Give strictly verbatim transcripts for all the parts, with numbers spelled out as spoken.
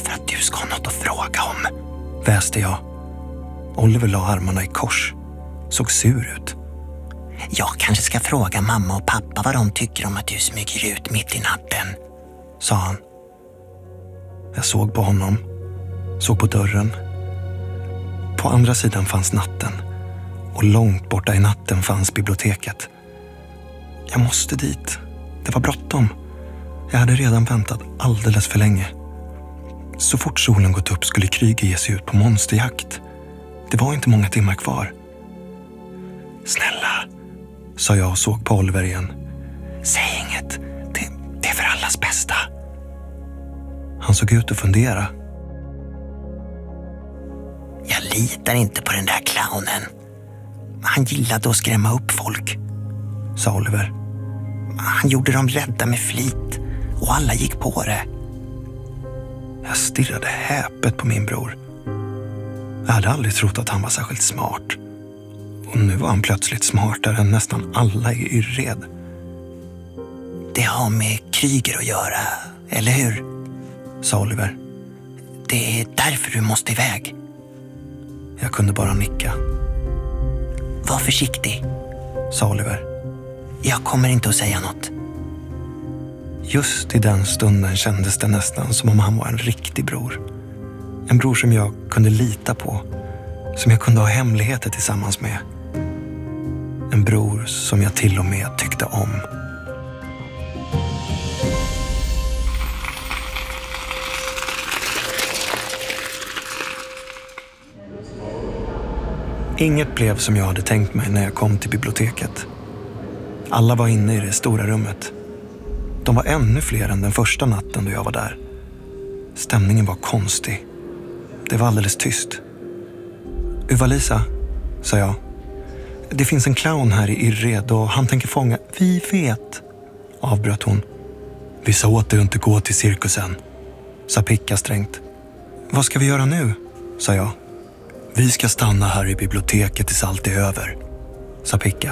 för att du ska ha något att fråga om, väste jag. Oliver la armarna i kors, såg sur ut. Jag kanske ska fråga mamma och pappa vad de tycker om att du smyger ut mitt i natten, sa han. Jag såg på honom, såg på dörren. På andra sidan fanns natten och långt borta i natten fanns biblioteket. Jag måste dit. Det var bråttom. Jag hade redan väntat alldeles för länge. Så fort solen gått upp skulle Kryger ge sig ut på monsterjakt. Det var inte många timmar kvar. Snälla, sa jag och såg på Oliver igen. Säg inget. Det, det är för allas bästa. Han såg ut att fundera. Jag litar inte på den där clownen. Han gillade att skrämma upp folk, sa Oliver. Han gjorde dem rädda med flit och alla gick på det. Jag stirrade häpet på min bror. Jag hade aldrig trott att han var särskilt smart. Och nu var han plötsligt smartare än nästan alla i Yrred. Det har med Kryger att göra, eller hur? Sa Oliver. Det är därför du måste iväg. Jag kunde bara nicka. Var försiktig, sa Oliver. Jag kommer inte att säga något. Just i den stunden kändes det nästan som om han var en riktig bror. En bror som jag kunde lita på. Som jag kunde ha hemligheter tillsammans med. En bror som jag till och med tyckte om. Inget blev som jag hade tänkt mig när jag kom till biblioteket. Alla var inne i det stora rummet. De var ännu fler än den första natten då jag var där. Stämningen var konstig. Det var alldeles tyst. Uva-Lisa, sa jag. Det finns en clown här i Yrred och han tänker fånga... Vi vet, avbröt hon. Vi sa åt dig att inte gå till cirkusen, sa Picka strängt. Vad ska vi göra nu, sa jag. Vi ska stanna här i biblioteket tills allt är över, sa Picka.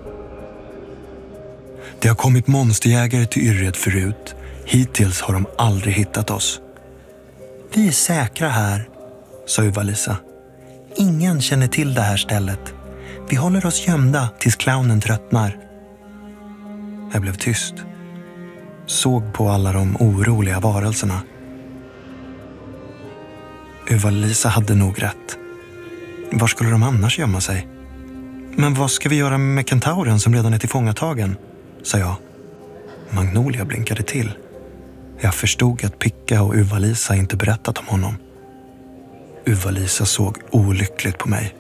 Det har kommit monsterjägare till Yrred förut. Hittills har de aldrig hittat oss. Vi är säkra här, sa Uva-Lisa. Ingen känner till det här stället. Vi håller oss gömda tills clownen tröttnar. Jag blev tyst. Såg på alla de oroliga varelserna. Uva-Lisa hade nog rätt. Var skulle de annars gömma sig? Men vad ska vi göra med kentauren som redan är tillfångatagen? Sa jag. Magnolia blinkade till. Jag förstod att Picka och Uva-Lisa inte berättat om honom. Uva-Lisa såg olyckligt på mig.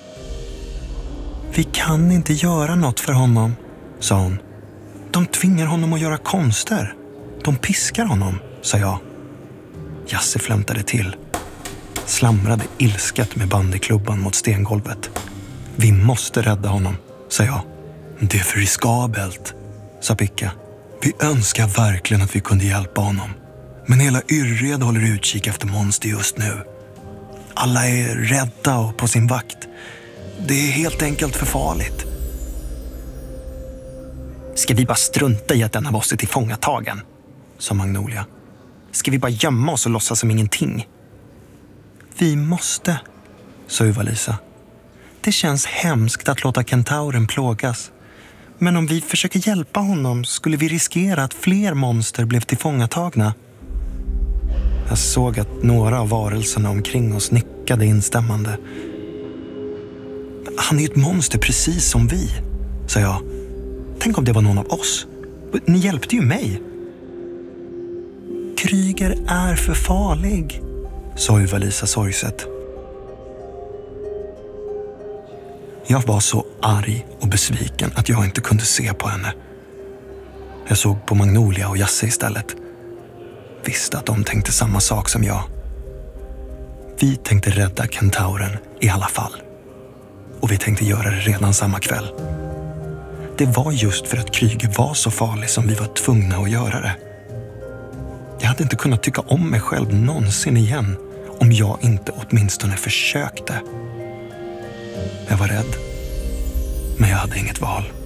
Vi kan inte göra något för honom, sa hon. De tvingar honom att göra konster. De piskar honom, sa jag. Jasse flämtade till. Slamrade ilsket med bandyklubban mot stengolvet. Vi måste rädda honom, sa jag. Det är för riskabelt, sa Picka. Vi önskar verkligen att vi kunde hjälpa honom. Men hela Yrred håller utkik efter monster just nu. Alla är rädda och på sin vakt. Det är helt enkelt för farligt. Ska vi bara strunta i att den av oss är tillfångatagen, sa Magnolia. Ska vi bara gömma oss och låtsas som ingenting? Vi måste, sa Uva-Lisa. Det känns hemskt att låta kentauren plågas. Men om vi försöker hjälpa honom skulle vi riskera att fler monster blev tillfångatagna. Jag såg att några av varelserna omkring oss nickade instämmande. Han är ju ett monster precis som vi, sa jag. Tänk om det var någon av oss. Ni hjälpte ju mig. Kryger är för farlig, sa Uva-Lisa sorgset. Jag var så arg och besviken att jag inte kunde se på henne. Jag såg på Magnolia och Jasse istället. Visste att de tänkte samma sak som jag. Vi tänkte rädda kentauren i alla fall. Och vi tänkte göra det redan samma kväll. Det var just för att Kryger var så farlig som vi var tvungna att göra det. Jag hade inte kunnat tycka om mig själv någonsin igen om jag inte åtminstone försökte. Jag var rädd, men jag hade inget val.